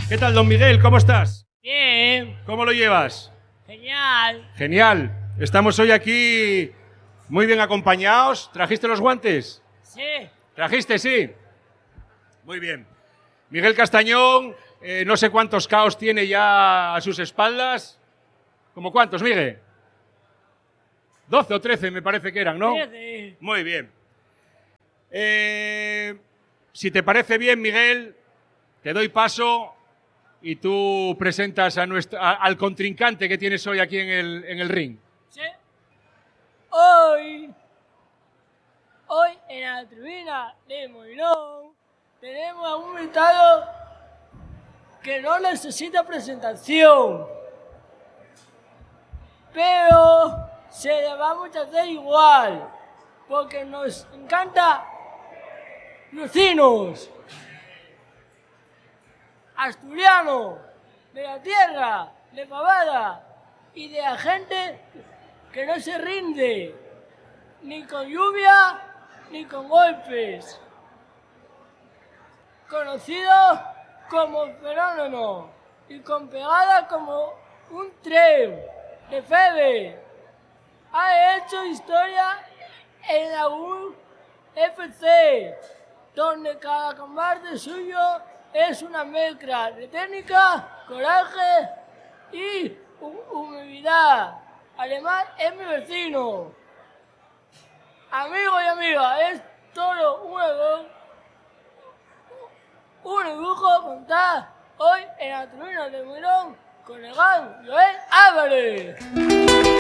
¿Qué tal, don Miguel? ¿Cómo estás? Bien. ¿Cómo lo llevas? Genial. Genial. Estamos hoy aquí muy bien acompañados. ¿Trajiste los guantes? Sí. ¿Trajiste, sí? Muy bien. Miguel Castañón, no sé cuántos caos tiene ya a sus espaldas. ¿Cómo cuántos, Miguel? 12 o 13 me parece que eran, ¿no? 13. Muy bien. Si te parece bien, Miguel, te doy paso y tú presentas al contrincante que tienes hoy aquí en el ring. Sí. Hoy en la tribuna de Molinón tenemos a un invitado que no necesita presentación, pero se le vamos a hacer igual, porque nos encanta lucinos, asturianos, de la tierra, de Pavada y de la gente que no se rinde, ni con lluvia ni con golpes. Conocido como Fenómeno y con pegada como un tren de Febe. Ha hecho historia en la UFC, donde cada combate suyo es una mezcla de técnica, coraje y humildad. Además, es mi vecino. Amigos y amigas, es todo un dibujo contar hoy en la tribuna de Molinón con el gran Joel Álvarez.